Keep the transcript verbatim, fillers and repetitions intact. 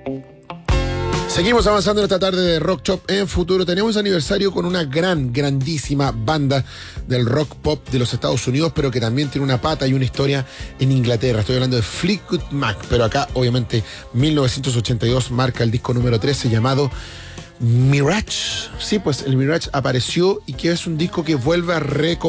Seguimos avanzando en esta tarde de Rock Shop en Futuro. Tenemos aniversario con una gran, grandísima banda del rock pop de los Estados Unidos, pero que también tiene una pata y una historia en Inglaterra. Estoy hablando de Fleetwood Mac, pero acá, obviamente, mil novecientos ochenta y dos marca el disco número trece llamado Mirage. Sí, pues el Mirage apareció y que es un disco que vuelve a recomendar